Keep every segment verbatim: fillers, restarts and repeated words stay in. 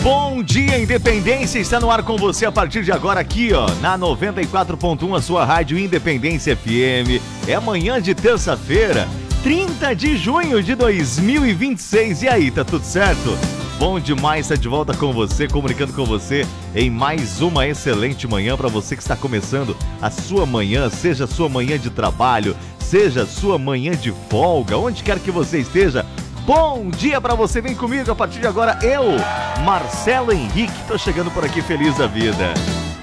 Bom dia, Independência, está no ar com você a partir de agora aqui, ó, na noventa e quatro ponto um, a sua rádio Independência F M. É amanhã de terça-feira, trinta de junho de dois mil e vinte e seis. E aí, tá tudo certo? Bom demais estar de volta com você, comunicando com você em mais uma excelente manhã para você que está começando a sua manhã, seja a sua manhã de trabalho, seja a sua manhã de folga, onde quer que você esteja. Bom dia pra você, vem comigo a partir de agora, eu, Marcelo Henrique, tô chegando por aqui feliz da vida.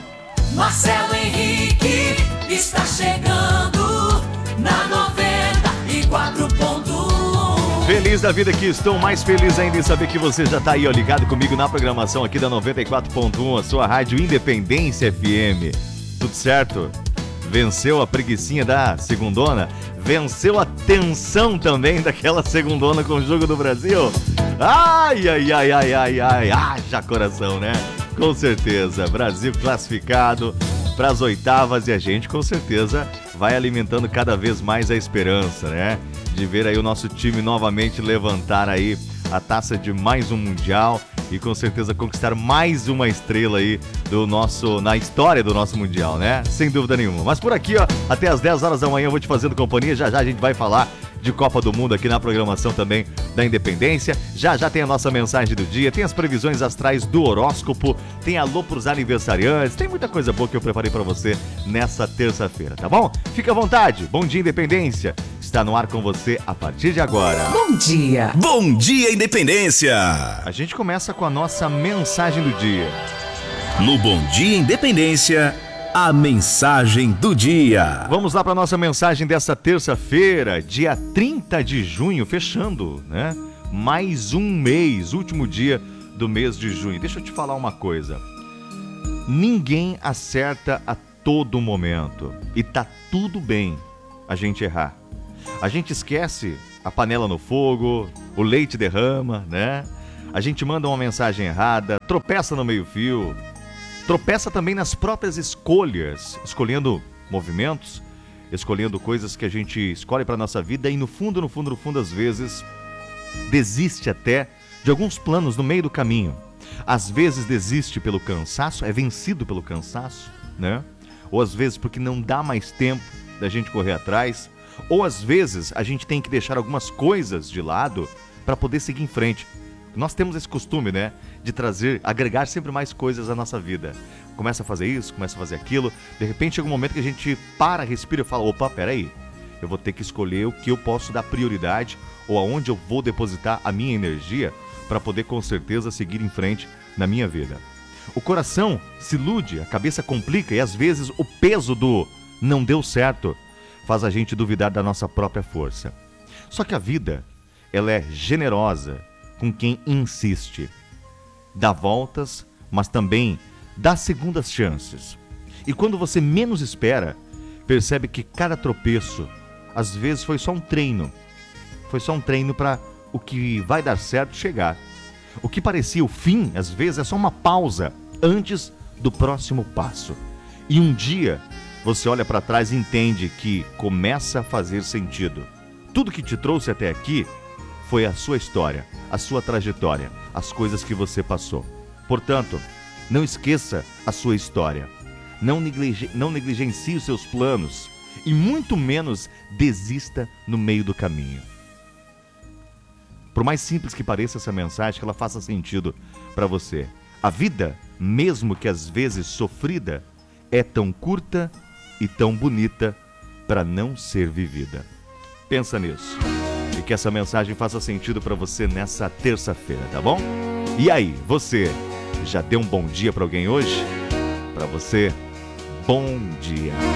Marcelo Henrique está chegando na noventa e quatro ponto um. Feliz da vida que estou, mais feliz ainda em saber que você já tá aí, ó, ligado comigo na programação aqui da noventa e quatro ponto um, a sua rádio Independência F M. Tudo certo? Venceu a preguicinha da segundona? Venceu a tensão também daquela segundona com o Jogo do Brasil? Ai, ai, ai, ai, ai, ai, haja coração, né? Com certeza, Brasil classificado para as oitavas e a gente com certeza vai alimentando cada vez mais a esperança, né? De ver aí o nosso time novamente levantar aí a taça de mais um Mundial e com certeza conquistar mais uma estrela aí do nosso, na história do nosso Mundial, né? Sem dúvida nenhuma. Mas por aqui, ó, até as dez horas da manhã eu vou te fazendo companhia. Já já a gente vai falar de Copa do Mundo aqui na programação também da Independência. Já já tem a nossa mensagem do dia, tem as previsões astrais do horóscopo, tem alô pros aniversariantes, tem muita coisa boa que eu preparei pra você nessa terça-feira, tá bom? Fica à vontade. Bom dia, Independência. Está no ar com você a partir de agora. Bom dia. Bom dia, Independência. A gente começa com a nossa mensagem do dia. No Bom Dia Independência, a mensagem do dia. Vamos lá para a nossa mensagem dessa terça-feira, dia trinta de junho, fechando, né? Mais um mês, último dia do mês de junho. Deixa eu te falar uma coisa. Ninguém acerta a todo momento. E tá tudo bem a gente errar. A gente esquece a panela no fogo, o leite derrama, né? A gente manda uma mensagem errada, tropeça no meio-fio, tropeça também nas próprias escolhas, escolhendo movimentos, escolhendo coisas que a gente escolhe para nossa vida e no fundo, no fundo, no fundo, às vezes, desiste até de alguns planos no meio do caminho. Às vezes desiste pelo cansaço, é vencido pelo cansaço, né? Ou às vezes porque não dá mais tempo da gente correr atrás. Ou às vezes a gente tem que deixar algumas coisas de lado para poder seguir em frente. Nós temos esse costume, né, de trazer, agregar sempre mais coisas à nossa vida. Começa a fazer isso, começa a fazer aquilo. De repente chega um momento que a gente para, respira e fala, opa, peraí, eu vou ter que escolher o que eu posso dar prioridade ou aonde eu vou depositar a minha energia para poder com certeza seguir em frente na minha vida. O coração se ilude, a cabeça complica e às vezes o peso do não deu certo faz a gente duvidar da nossa própria força. Só que a vida, ela é generosa com quem insiste. Dá voltas, mas também dá segundas chances. E quando você menos espera, percebe que cada tropeço, às vezes foi só um treino. Foi só um treino para o que vai dar certo chegar. O que parecia o fim, às vezes, é só uma pausa antes do próximo passo. E um dia você olha para trás e entende que começa a fazer sentido. Tudo que te trouxe até aqui foi a sua história, a sua trajetória, as coisas que você passou. Portanto, não esqueça a sua história. Não, negligen- não negligencie os seus planos e muito menos desista no meio do caminho. Por mais simples que pareça essa mensagem, que ela faça sentido para você. A vida, mesmo que às vezes sofrida, é tão curta e tão bonita para não ser vivida. Pensa nisso. E que essa mensagem faça sentido para você nessa terça-feira, tá bom? E aí, você já deu um bom dia para alguém hoje? Para você, bom dia.